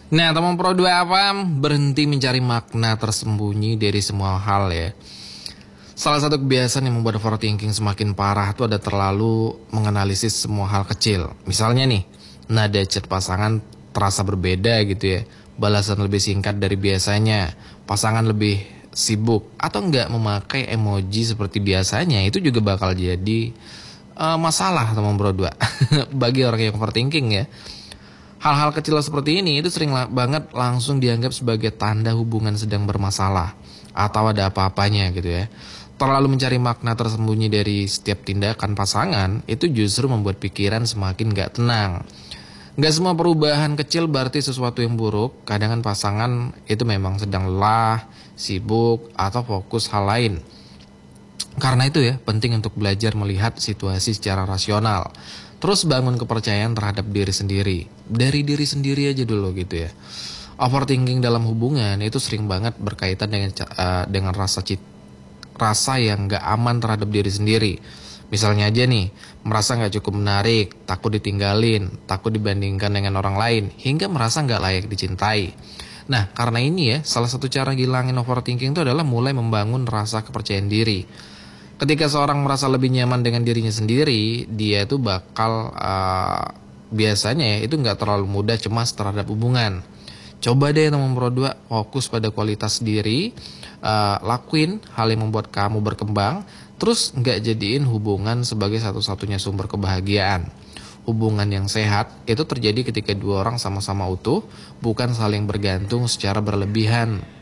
Nah, teman Pro 2 apa? Berhenti mencari makna tersembunyi dari semua hal ya. Salah satu kebiasaan yang membuat overthinking semakin parah itu ada terlalu menganalisis semua hal kecil. Misalnya nih, nada chat pasangan terasa berbeda gitu ya. Balasan lebih singkat dari biasanya, pasangan lebih sibuk atau enggak memakai emoji seperti biasanya, itu juga bakal jadi masalah teman Bro 2 bagi orang yang overthinking ya. Hal-hal kecil seperti ini itu sering banget langsung dianggap sebagai tanda hubungan sedang bermasalah atau ada apa-apanya gitu ya. Terlalu mencari makna tersembunyi dari setiap tindakan pasangan itu justru membuat pikiran semakin gak tenang. Gak semua perubahan kecil berarti sesuatu yang buruk. Kadang kan pasangan itu memang sedang lelah, sibuk, atau fokus hal lain. Karena itu ya penting untuk belajar melihat situasi secara rasional. Terus bangun kepercayaan terhadap diri sendiri. Dari diri sendiri aja dulu gitu ya. Overthinking dalam hubungan itu sering banget berkaitan dengan rasa yang gak aman terhadap diri sendiri. Misalnya aja nih, merasa gak cukup menarik, takut ditinggalin, takut dibandingkan dengan orang lain, hingga merasa gak layak dicintai. Nah, karena ini ya, salah satu cara ngilangin overthinking itu adalah mulai membangun rasa kepercayaan diri. Ketika seorang merasa lebih nyaman dengan dirinya sendiri, dia itu bakal biasanya ya itu nggak terlalu mudah cemas terhadap hubungan. Coba deh teman Pro 2 fokus pada kualitas diri, lakuin hal yang membuat kamu berkembang, terus nggak jadiin hubungan sebagai satu-satunya sumber kebahagiaan. Hubungan yang sehat itu terjadi ketika dua orang sama-sama utuh, bukan saling bergantung secara berlebihan.